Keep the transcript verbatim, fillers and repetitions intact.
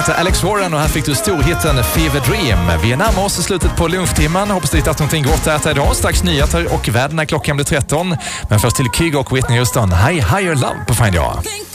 heter Alex Warren och här fick du storheten Fever Dream. Vi är närmare oss i slutet på lunchtimman. Hoppas du hittat någonting gott att äta idag. Strax nyheter och världen när klockan blir tretton. Men först till Kygo och Whitney Houston. High Higher Love på Find Jag.